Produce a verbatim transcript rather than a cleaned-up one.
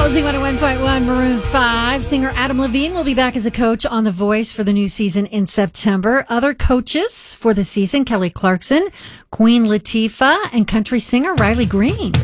Z one oh one point one, Maroon five. Singer Adam Levine will be back as a coach on The Voice for the new season in September. Other coaches for the season, Kelly Clarkson, Queen Latifah, and country singer Riley Green.